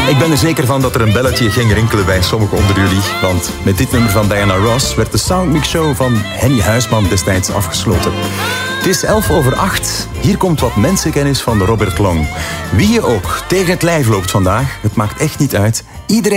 Ik ben er zeker van dat er een belletje ging rinkelen bij sommigen onder jullie. Want met dit nummer van Diana Ross werd de Soundmix Show van Henny Huisman destijds afgesloten. Het is 7:11. Hier komt wat mensenkennis van Robert Long. Wie je ook tegen het lijf loopt vandaag, het maakt echt niet uit. Iedereen